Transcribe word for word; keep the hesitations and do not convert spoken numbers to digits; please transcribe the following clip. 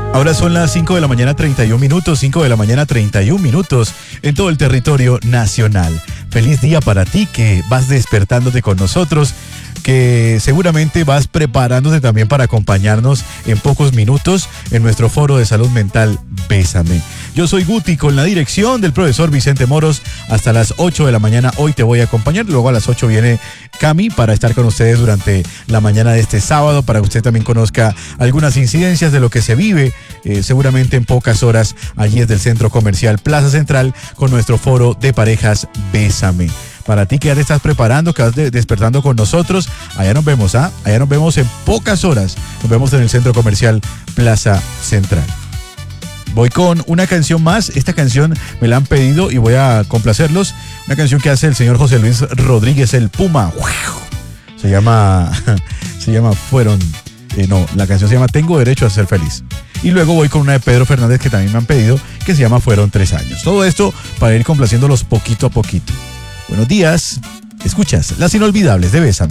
Ahora son las cinco de la mañana treinta y un minutos, cinco de la mañana treinta y un minutos en todo el territorio nacional. Feliz día para ti que vas despertándote con nosotros, que seguramente vas preparándote también para acompañarnos en pocos minutos en nuestro foro de salud mental Bésame. Yo soy Guti con la dirección del profesor Vicente Moros hasta las ocho de la mañana. Hoy te voy a acompañar, luego a las ocho viene Cami para estar con ustedes durante la mañana de este sábado, para que usted también conozca algunas incidencias de lo que se vive eh, seguramente en pocas horas allí desde el Centro Comercial Plaza Central con nuestro foro de parejas Bésame. Para ti que ya te estás preparando, que vas de, despertando con nosotros, allá nos vemos, ¿ah? Allá nos vemos en pocas horas. Nos vemos en el Centro Comercial Plaza Central. Voy con una canción más. Esta canción me la han pedido y voy a complacerlos. Una canción que hace el señor José Luis Rodríguez, el Puma. Se llama, se llama Fueron, eh, no, la canción se llama Tengo Derecho a Ser Feliz. Y luego voy con una de Pedro Fernández que también me han pedido, que se llama Fueron Tres Años. Todo esto para ir complaciéndolos poquito a poquito. Buenos días, escuchas Las Inolvidables de Bésame.